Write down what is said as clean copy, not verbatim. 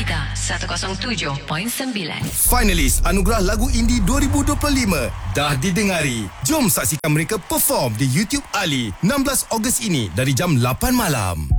kita 107.9. Finalis Anugerah Lagu Indie 2025 dah didengari. Jom saksikan mereka perform di YouTube Ali 16 Ogos ini dari jam 8 malam.